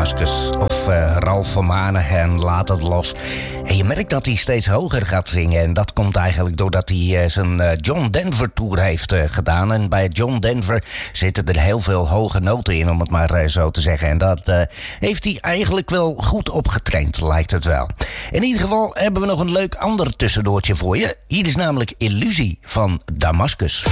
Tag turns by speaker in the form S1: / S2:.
S1: Damascus. Of Ralph van Manen, Laat het los. En je merkt dat hij steeds hoger gaat zingen. En dat komt eigenlijk doordat hij zijn John Denver Tour heeft gedaan. En bij John Denver zitten er heel veel hoge noten in, om het maar zo te zeggen. En dat heeft hij eigenlijk wel goed opgetraind, lijkt het wel. In ieder geval hebben we nog een leuk ander tussendoortje voor je. Hier is namelijk Illusie van Damascus.